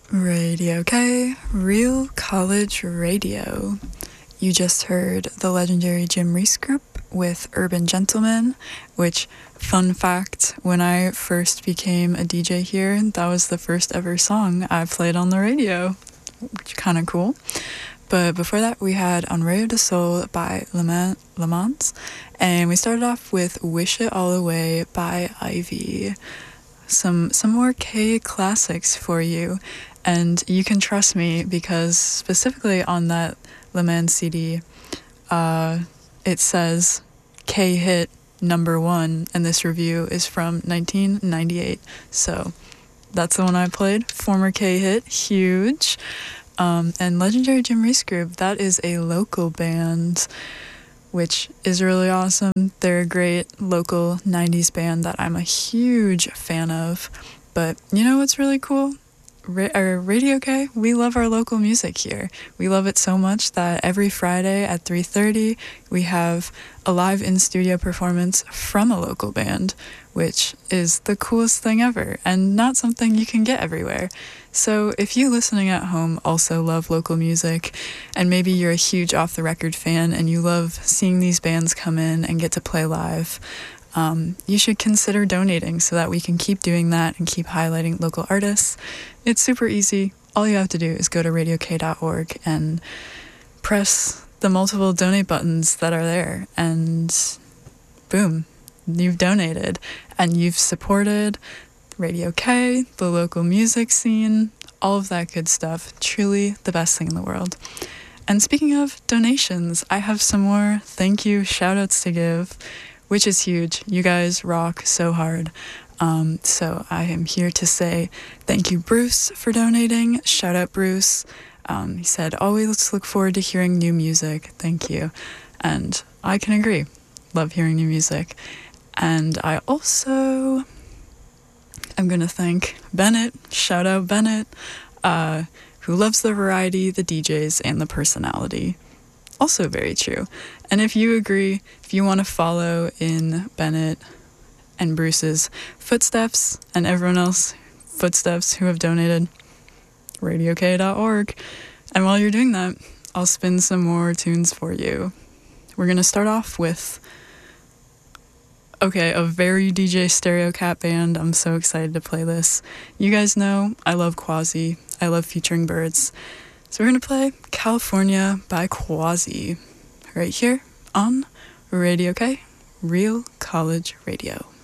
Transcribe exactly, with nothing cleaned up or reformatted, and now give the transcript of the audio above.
Radio K, Real College Radio. You just heard the legendary Jim Reese Group with Urban Gentleman, which, fun fact, when I first became a D J here, that was the first ever song I played on the radio, which kind of cool. But before that, we had On Rayo de Sol by Lamont, and we started off with Wish It All Away by Ivy. Some some more K classics for you, and you can trust me because specifically on that Le Mans C D, uh, it says K hit number one, and this review is from nineteen ninety-eight. So that's the one I played. Former K hit, huge. Um, and legendary Jim Reese Group, that is a local band, which is really awesome. They're a great local nineties band that I'm a huge fan of. But you know what's really cool? Ra- our Radio K, we love our local music here. We love it so much that every Friday at three thirty, we have a live in-studio performance from a local band, which is the coolest thing ever and not something you can get everywhere. So if you listening at home also love local music, and maybe you're a huge off-the-record fan and you love seeing these bands come in and get to play live, um, you should consider donating so that we can keep doing that and keep highlighting local artists. It's super easy. All you have to do is go to radio k dot org and press the multiple donate buttons that are there, and boom, you've donated and you've supported Radio K, the local music scene, all of that good stuff. Truly the best thing in the world. And speaking of donations, I have some more thank you shout outs to give, which is huge. You guys rock so hard. Um, so I am here to say thank you, Bruce, for donating. Shout out, Bruce. Um, he said, always look forward to hearing new music. Thank you. And I can agree. Love hearing new music. And I also... I'm going to thank Bennett, shout out Bennett, uh, who loves the variety, the D Js, and the personality. Also very true. And if you agree, if you want to follow in Bennett and Bruce's footsteps and everyone else footsteps who have donated, radio k dot org. And while you're doing that, I'll spin some more tunes for you. We're going to start off with... Okay, a very D J Stereo Cat band. I'm so excited to play this. You guys know I love Quasi. I love featuring birds. So we're going to play California by Quasi right here on Radio K, Real College Radio.